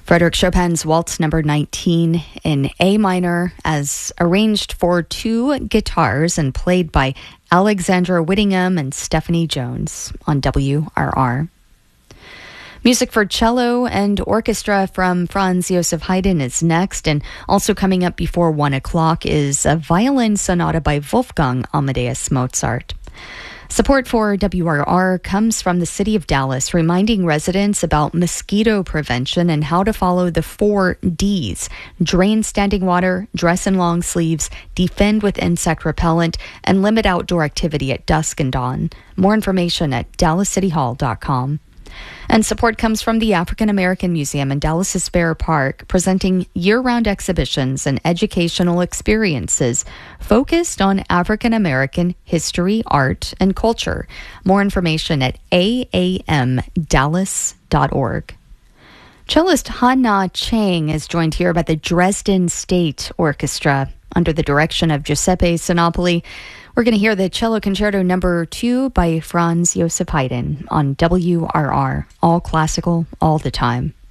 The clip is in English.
Frédéric Chopin's Waltz Number 19 in A minor, as arranged for two guitars and played by Alexandra Whittingham and Stephanie Jones on WRR. Music for cello and orchestra from Franz Josef Haydn is next, and also coming up before 1 o'clock is a violin sonata by Wolfgang Amadeus Mozart. Support for WRR comes from the City of Dallas, reminding residents about mosquito prevention and how to follow the 4 Ds: drain standing water, dress in long sleeves, defend with insect repellent, and limit outdoor activity at dusk and dawn. More information at dallascityhall.com. And support comes from the African American Museum in Dallas's Fair Park, presenting year-round exhibitions and educational experiences focused on African American history, art, and culture. More information at aamdallas.org. Cellist Han-Na Chang is joined here by the Dresden State Orchestra under the direction of Giuseppe Sinopoli. We're going to hear the Cello Concerto No. 2 by Franz Josef Haydn on WRR. All classical, all the time.